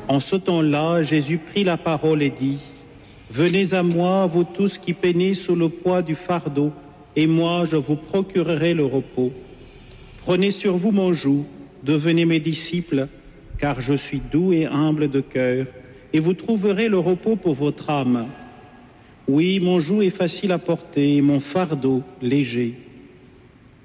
En ce temps-là, Jésus prit la parole et dit : Venez à moi, vous tous qui peinez sous le poids du fardeau, et moi je vous procurerai le repos. Prenez sur vous mon joug, devenez mes disciples, car je suis doux et humble de cœur, et vous trouverez le repos pour votre âme. Oui, mon joug est facile à porter, et mon fardeau léger.